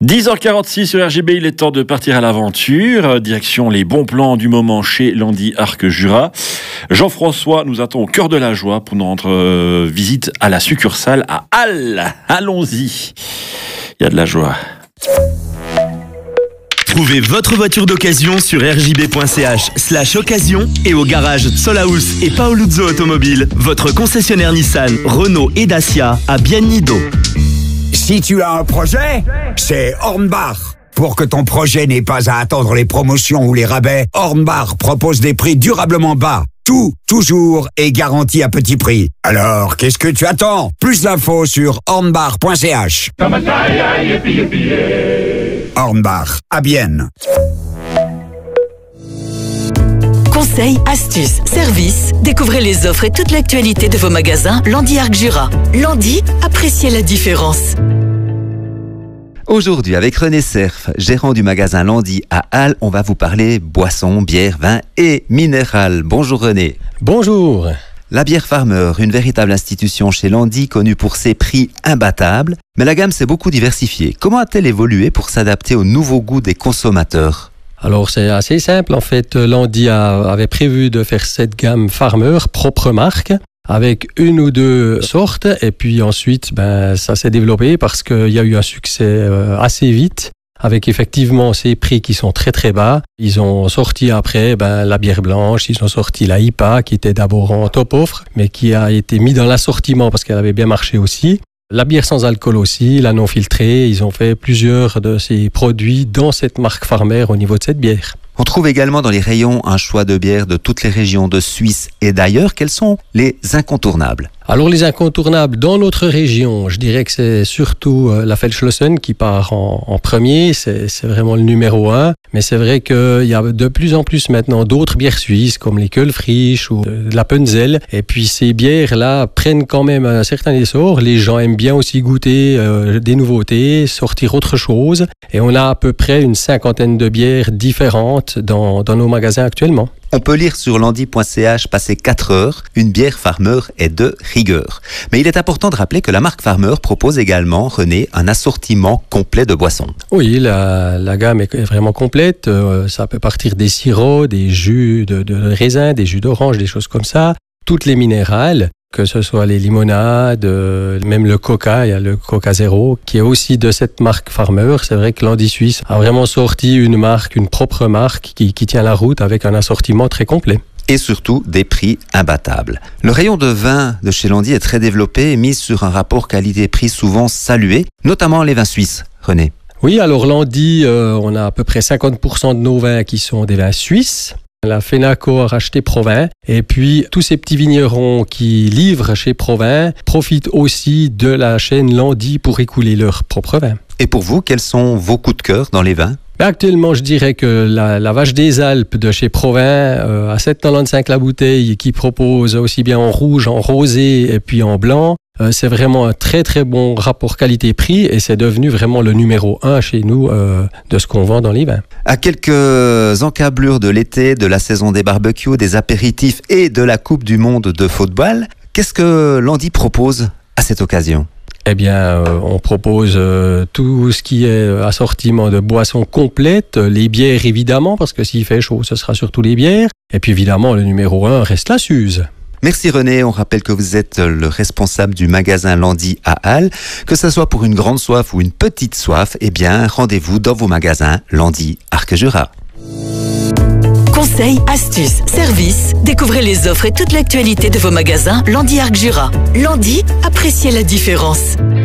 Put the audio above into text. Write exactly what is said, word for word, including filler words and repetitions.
dix heures quarante-six sur R G B, il est temps de partir à l'aventure. Direction les bons plans du moment chez Landy Arc Jura. Jean-François nous attend au cœur de la joie pour notre euh, visite à la succursale à Halle. Allons-y. Il y a de la joie. Trouvez votre voiture d'occasion sur rjb.ch slash occasion et au garage Solaus et Paoluzzo Automobile, votre concessionnaire Nissan, Renault et Dacia à Biennido. Si tu as un projet, c'est Hornbach. Pour que ton projet n'ait pas à attendre les promotions ou les rabais, Hornbach propose des prix durablement bas. Tout, toujours, est garanti à petit prix. Alors, qu'est-ce que tu attends? Plus d'infos sur hornbach point c h. Hornbach, à Bienne. Conseils, astuces, services, découvrez les offres et toute l'actualité de vos magasins Landy Arc Jura. Landy, appréciez la différence. Aujourd'hui, avec René Cerf, gérant du magasin Landy à Halle, on va vous parler boissons, bières, vins et minéral. Bonjour René. Bonjour. La bière Farmer, une véritable institution chez Landy, connue pour ses prix imbattables. Mais la gamme s'est beaucoup diversifiée. Comment a-t-elle évolué pour s'adapter aux nouveaux goûts des consommateurs ? Alors c'est assez simple, en fait, Landy a, avait prévu de faire cette gamme Farmer, propre marque, avec une ou deux sortes, et puis ensuite ben, ça s'est développé parce qu'il y a eu un succès euh, assez vite, avec effectivement ces prix qui sont très très bas. Ils ont sorti après ben, la bière blanche, ils ont sorti la I P A qui était d'abord en top offre, mais qui a été mis dans l'assortiment parce qu'elle avait bien marché aussi. La bière sans alcool aussi, la non filtrée, ils ont fait plusieurs de ces produits dans cette marque Farmer au niveau de cette bière. On trouve également dans les rayons un choix de bières de toutes les régions de Suisse et d'ailleurs. Quels sont les incontournables ? Alors les incontournables dans notre région, je dirais que c'est surtout la Feldschlossen qui part en, en premier, c'est, c'est vraiment le numéro un. Mais c'est vrai qu'il y a de plus en plus maintenant d'autres bières suisses comme les Kölfrisch ou la Punzel. Et puis ces bières-là prennent quand même un certain essor. Les gens aiment bien aussi goûter euh, des nouveautés, sortir autre chose. Et on a à peu près une cinquantaine de bières différentes dans, dans nos magasins actuellement. On peut lire sur landy point c h passer quatre heures, une bière Farmer est de rigueur. Mais il est important de rappeler que la marque Farmer propose également, René, un assortiment complet de boissons. Oui, la, la gamme est vraiment complète. Euh, ça peut partir des sirops, des jus de, de raisin, des jus d'orange, des choses comme ça. Toutes les minérales, que ce soit les limonades, euh, même le coca, il y a le Coca Zéro, qui est aussi de cette marque Farmer. C'est vrai que Landy Suisse a vraiment sorti une marque, une propre marque qui, qui tient la route avec un assortiment très complet. Et surtout des prix imbattables. Le rayon de vin de chez Landy est très développé et mis sur un rapport qualité-prix souvent salué, notamment les vins suisses. René. Oui, alors Landy, euh, on a à peu près cinquante pour cent de nos vins qui sont des vins suisses. La Fenaco a racheté Provin et puis tous ces petits vignerons qui livrent chez Provin profitent aussi de la chaîne Landy pour écouler leurs propres vins. Et pour vous, quels sont vos coups de cœur dans les vins ? Ben actuellement, je dirais que la, la Vache des Alpes de chez Provin, euh, à sept virgule quatre-vingt-quinze la bouteille, qui propose aussi bien en rouge, en rosé et puis en blanc, euh, c'est vraiment un très très bon rapport qualité-prix et c'est devenu vraiment le numéro un chez nous euh, de ce qu'on vend dans les vins. À quelques encablures de l'été, de la saison des barbecues, des apéritifs et de la Coupe du Monde de football, qu'est-ce que Landy propose à cette occasion ? Eh bien, euh, on propose euh, tout ce qui est assortiment de boissons complètes, les bières évidemment, parce que s'il fait chaud, ce sera surtout les bières. Et puis évidemment, le numéro un reste la Suze. Merci René, on rappelle que vous êtes le responsable du magasin Landy à Halle. Que ce soit pour une grande soif ou une petite soif, eh bien, rendez-vous dans vos magasins Landy Arc Jura. Conseils, astuces, services, découvrez les offres et toute l'actualité de vos magasins Landy Arc Jura. Landy, appréciez la différence.